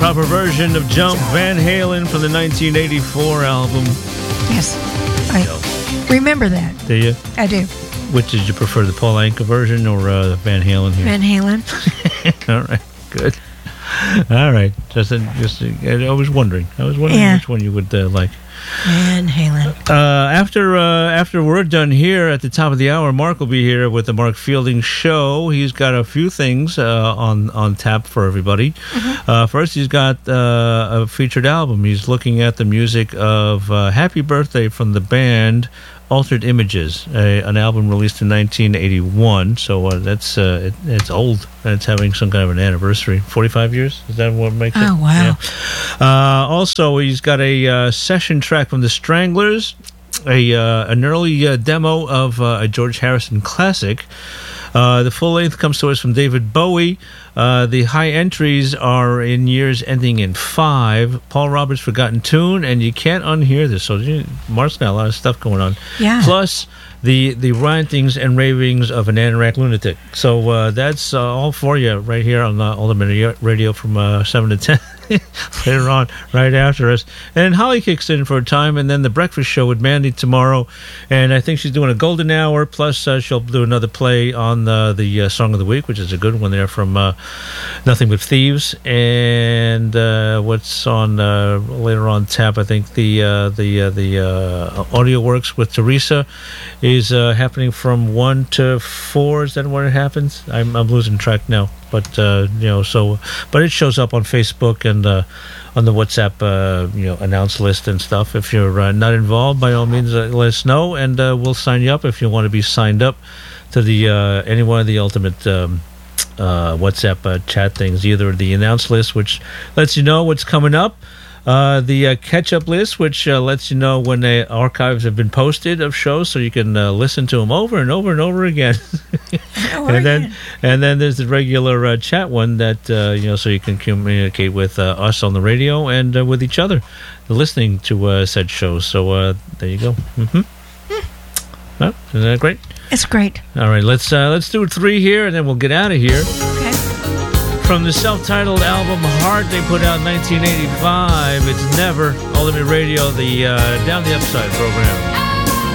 Proper version of Jump, Van Halen from the 1984 album. Yes, I remember that. Do you? I do. Which did you prefer, the Paul Anka version or Van Halen here? Van Halen. All right, good. All right, just I was wondering. Which one you would like. Van Halen. After we're done here at the top of the hour, Mark will be here with the Mark Fielding Show. He's got a few things on tap for everybody. Mm-hmm. First, he's got a featured album. He's looking at the music of Happy Birthday from the band Altered Images, an album released in 1981. So it's old. It's having some kind of an anniversary. 45 years? Is that what makes it? Oh, wow. Yeah. Also, he's got a session track from the Stranglers, an early demo of a George Harrison classic. The full length comes to us from David Bowie. The high entries are in years ending in 5. Paul Roberts' Forgotten Tune, and you can't unhear this. So Mark's got a lot of stuff going on. Yeah. Plus the rantings and ravings of an anorak lunatic. So that's all for you right here on Ultimate Radio from 7 to 10. Later on, right after us. And Holly kicks in for a time, and then the breakfast show with Mandy tomorrow. And I think she's doing a golden hour, plus she'll do another play on the Song of the Week, which is a good one there from Nothing But Thieves. And what's on later on tap, I think the Audio Works with Teresa is happening from 1 to 4. Is that when it happens? I'm losing track now. But but it shows up on Facebook and on the WhatsApp announce list and stuff. If you're not involved, by all means, let us know, and we'll sign you up if you want to be signed up to the any one of the Ultimate WhatsApp chat things. Either the announce list, which lets you know what's coming up. The catch-up list, which lets you know when the archives have been posted of shows, so you can listen to them over and over and over again. and then there's the regular chat one that so you can communicate with us on the radio and with each other, listening to said shows. So there you go. Mm-hmm. Well, isn't that great? It's great. All right, let's do 3 here, and then we'll get out of here. Okay. From the self-titled album Heart they put out in 1985, it's Never, Ultimate Radio, the Down the Upside program.